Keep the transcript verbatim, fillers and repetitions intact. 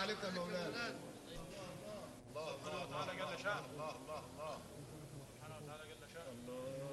عليك يا مولانا. الله الله تعالى جل شأنه. الله الله الله سبحانه وتعالى جل شأنه. الله